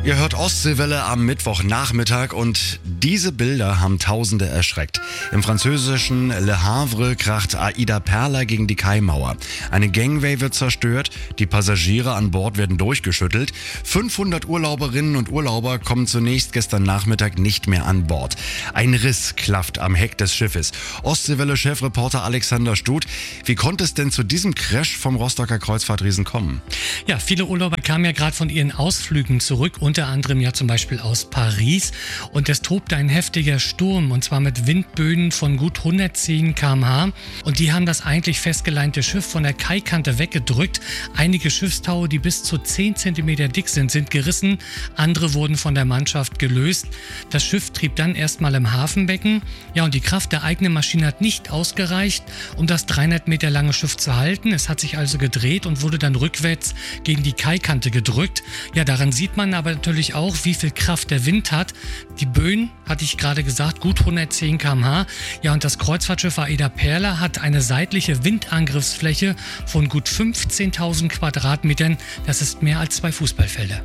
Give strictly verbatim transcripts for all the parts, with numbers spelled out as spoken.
Ihr hört Ostseewelle am Mittwochnachmittag und diese Bilder haben Tausende erschreckt. Im französischen Le Havre kracht Aida Perla gegen die Kaimauer. Eine Gangway wird zerstört, die Passagiere an Bord werden durchgeschüttelt. fünfhundert Urlauberinnen und Urlauber kommen zunächst gestern Nachmittag nicht mehr an Bord. Ein Riss klafft am Heck des Schiffes. Ostseewelle-Chefreporter Alexander Stut, wie konnte es denn zu diesem Crash vom Rostocker Kreuzfahrtriesen kommen? Ja, viele Urlauber kamen ja gerade von ihren Ausflügen zurück, unter anderem ja zum Beispiel aus Paris. Und es tobte ein heftiger Sturm, und zwar mit Windböen von gut hundertzehn Kilometer pro Stunde. Und die haben das eigentlich festgeleinte Schiff von der Kaikante weggedrückt. Einige Schiffstaue, die bis zu zehn Zentimeter dick sind, sind gerissen. Andere wurden von der Mannschaft gelöst. Das Schiff trieb dann erstmal im Hafenbecken. Ja, und die Kraft der eigenen Maschine hat nicht ausgereicht, um das dreihundert Meter lange Schiff zu halten. Es hat sich also gedreht und wurde dann rückwärts gegen die Kaikante gedrückt. Ja, daran sieht man aber natürlich auch, wie viel Kraft der Wind hat. Die Böen, hatte ich gerade gesagt, gut hundertzehn Kilometer pro Stunde. Ja, und das Kreuzfahrtschiff Aida Perla hat eine seitliche Windangriffsfläche von gut fünfzehntausend Quadratmetern. Das ist mehr als zwei Fußballfelder.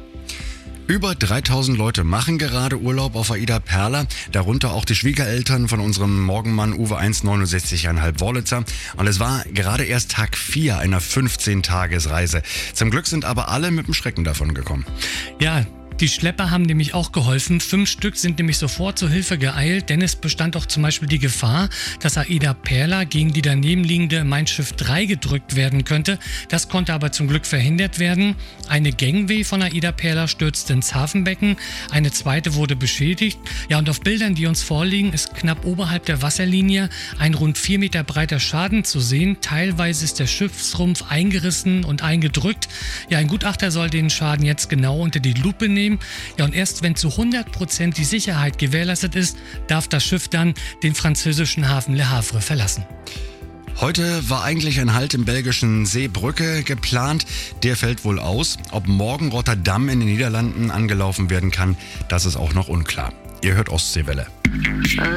Über dreitausend Leute machen gerade Urlaub auf Aida Perla, darunter auch die Schwiegereltern von unserem Morgenmann Uwe eins neunundsechzig Komma fünf Wollitzer. Und es war gerade erst Tag vier einer fünfzehn-Tages-Reise. Zum Glück sind aber alle mit dem Schrecken davon gekommen. Ja, die Schlepper haben nämlich auch geholfen. Fünf Stück sind nämlich sofort zur Hilfe geeilt, denn es bestand auch zum Beispiel die Gefahr, dass Aida Perla gegen die daneben liegende Mein Schiff drei gedrückt werden könnte. Das konnte aber zum Glück verhindert werden. Eine Gangway von Aida Perla stürzte ins Hafenbecken, eine zweite wurde beschädigt. Ja, und auf Bildern, die uns vorliegen, ist knapp oberhalb der Wasserlinie ein rund vier Meter breiter Schaden zu sehen. Teilweise ist der Schiffsrumpf eingerissen und eingedrückt. Ja, ein Gutachter soll den Schaden jetzt genau unter die Lupe nehmen. Ja, und erst wenn zu hundert Prozent die Sicherheit gewährleistet ist, darf das Schiff dann den französischen Hafen Le Havre verlassen. Heute war eigentlich ein Halt im belgischen Seebrücke geplant. Der fällt wohl aus. Ob morgen Rotterdam in den Niederlanden angelaufen werden kann, das ist auch noch unklar. Ihr hört Ostseewelle.